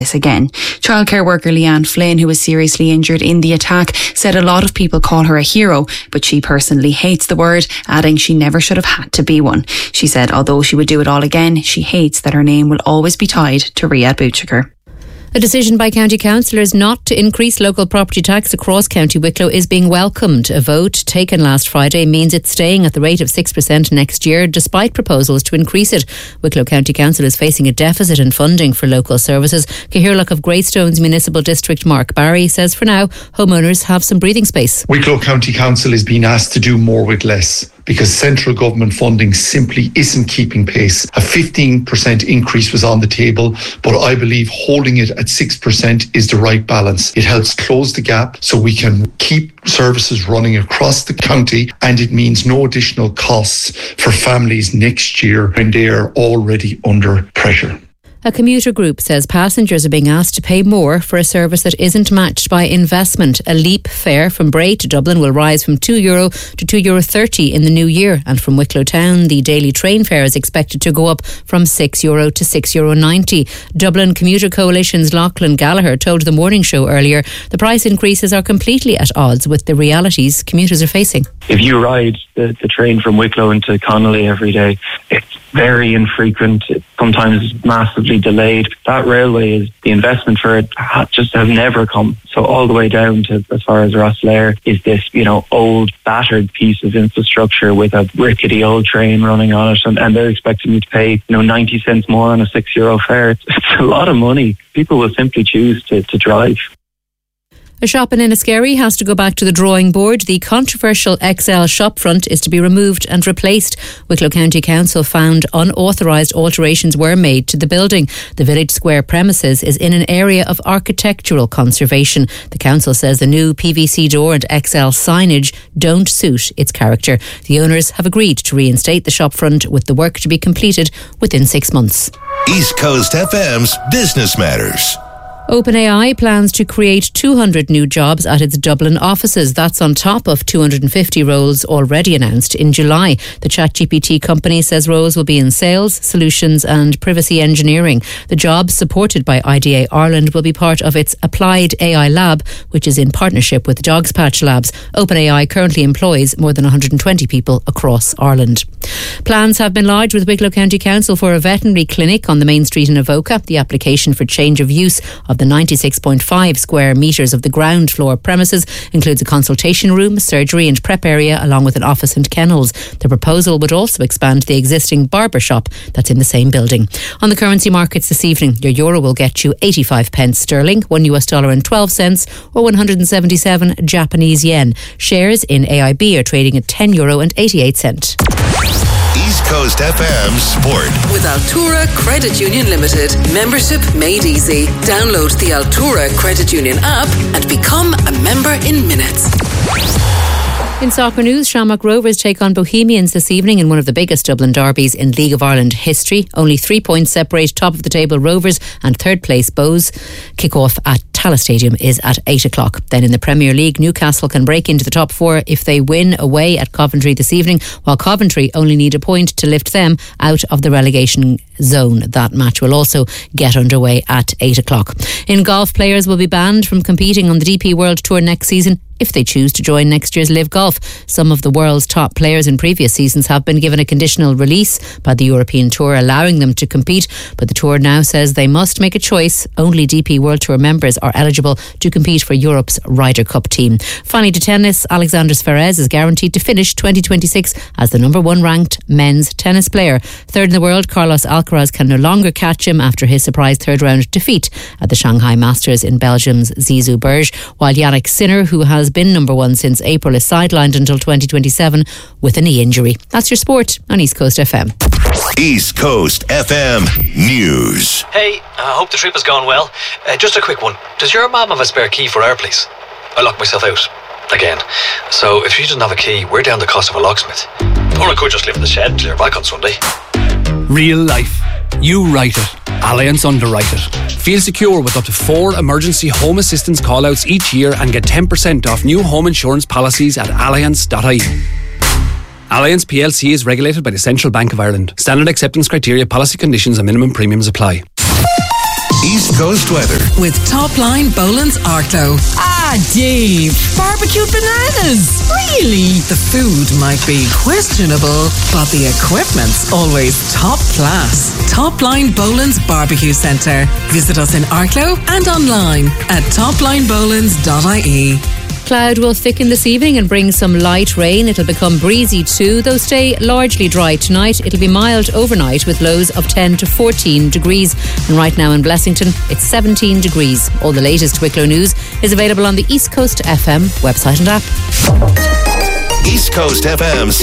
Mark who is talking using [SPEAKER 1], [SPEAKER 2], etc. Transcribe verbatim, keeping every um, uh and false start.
[SPEAKER 1] this again. Childcare worker Leanne Flynn, who was seriously injured in the attack, said a lot of people call her a hero, but she personally hates the word, adding she never should have had to be one. She said although she would do it all again, she hates that her name will always be tied to Riyadh Bouchikar.
[SPEAKER 2] A decision by county councillors not to increase local property tax across County Wicklow is being welcomed. A vote taken last Friday means it's staying at the rate of six percent next year, despite proposals to increase it. Wicklow County Council is facing a deficit in funding for local services. Cathaoirleach of Greystones Municipal District Mark Barry says for now, homeowners have some breathing space.
[SPEAKER 3] Wicklow County Council is being asked to do more with less, because central government funding simply isn't keeping pace. A fifteen percent increase was on the table, but I believe holding it at six percent is the right balance. It helps close the gap so we can keep services running across the county, and it means no additional costs for families next year when they are already under pressure.
[SPEAKER 2] A commuter group says passengers are being asked to pay more for a service that isn't matched by investment. A Leap fare from Bray to Dublin will rise from two euro to two euro thirty in the new year, and from Wicklow Town the daily train fare is expected to go up from six euro to six euro ninety. Dublin Commuter Coalition's Lachlan Gallagher told the morning show earlier the price increases are completely at odds with the realities commuters are facing.
[SPEAKER 4] If you ride the, the train from Wicklow into Connolly every day, it's very infrequent, it's sometimes massively delayed. That railway, is the investment for it just has never come. So all the way down to as far as Rosslare is this, you know, old battered piece of infrastructure with a rickety old train running on it, and, and they're expecting you to pay, you know, ninety cents more on a six euro fare. It's, it's a lot of money. People will simply choose to, to drive.
[SPEAKER 2] A shop in Enniskerry has to go back to the drawing board. The controversial X L shopfront is to be removed and replaced. Wicklow County Council found unauthorised alterations were made to the building. The Village Square premises is in an area of architectural conservation. The council says the new P V C door and X L signage don't suit its character. The owners have agreed to reinstate the shopfront, with the work to be completed within six months.
[SPEAKER 5] East Coast F M's Business Matters.
[SPEAKER 2] OpenAI plans to create two hundred new jobs at its Dublin offices. That's on top of two hundred fifty roles already announced in July. The ChatGPT company says roles will be in sales, solutions and privacy engineering. The jobs, supported by I D A Ireland, will be part of its Applied A I Lab, which is in partnership with Dogspatch Labs. OpenAI currently employs more than one hundred twenty people across Ireland. Plans have been lodged with Wicklow County Council for a veterinary clinic on the main street in Avoca. The application for change of use of the ninety-six point five square metres of the ground floor premises includes a consultation room, surgery and prep area, along with an office and kennels. The proposal would also expand the existing barber shop that's in the same building. On the currency markets this evening, your euro will get you eighty-five pence sterling, one U S dollar and twelve cents, or one hundred seventy-seven Japanese yen. Shares in A I B are trading at ten euro and eighty-eight cents.
[SPEAKER 5] East Coast F M Sport.
[SPEAKER 6] With Altura Credit Union Limited. Membership made easy. Download the Altura Credit Union app and become a member in minutes.
[SPEAKER 2] In soccer news, Shamrock Rovers take on Bohemians this evening in one of the biggest Dublin derbies in League of Ireland history. Only three points separate top of the table Rovers and third place Bohs. Kick-off at Tallaght Stadium is at eight o'clock. Then in the Premier League, Newcastle can break into the top four if they win away at Coventry this evening, while Coventry only need a point to lift them out of the relegation zone. That match will also get underway at eight o'clock. In golf, players will be banned from competing on the D P World Tour next season if they choose to join next year's Live Golf. Some of the world's top players in previous seasons have been given a conditional release by the European Tour, allowing them to compete, but the Tour now says they must make a choice. Only D P World Tour members are eligible to compete for Europe's Ryder Cup team. Finally, to tennis, Alexander Zverev is guaranteed to finish twenty twenty-six as the number one ranked men's tennis player. Third in the world, Carlos Alcaraz can no longer catch him after his surprise third round defeat at the Shanghai Masters in Belgium's Zizou Berge, while Yannick Sinner, who has been number one since April, is sidelined until twenty twenty-seven with a knee injury. That's your sport on East Coast F M.
[SPEAKER 5] East Coast F M News.
[SPEAKER 7] Hey, I hope the trip has gone well. Uh, just a quick one. Does your mum have a spare key for our place? I locked myself out again. So if she doesn't have a key, we're down the cost of a locksmith. Or I could just live in the shed till you're back on Sunday.
[SPEAKER 8] Real life. You write it. Allianz underwrite it. Feel secure with up to four emergency home assistance call-outs each year and get ten percent off new home insurance policies at allianz dot I E. Allianz P L C is regulated by the Central Bank of Ireland. Standard acceptance criteria, policy conditions and minimum premiums apply.
[SPEAKER 5] East Coast weather.
[SPEAKER 6] With Topline Boland's Arklow.
[SPEAKER 9] Ah, Dave. Barbecued bananas. Really?
[SPEAKER 6] The food might be questionable, but the equipment's always top class. Topline Boland's Barbecue Centre. Visit us in Arklow and online at topline bolans dot I E.
[SPEAKER 2] Cloud will thicken this evening and bring some light rain. It'll become breezy too, though stay largely dry tonight. It'll be mild overnight with lows of ten to fourteen degrees. And right now in Blessington, it's seventeen degrees. All the latest Wicklow news is available on the East Coast F M website and app.
[SPEAKER 5] East Coast F M's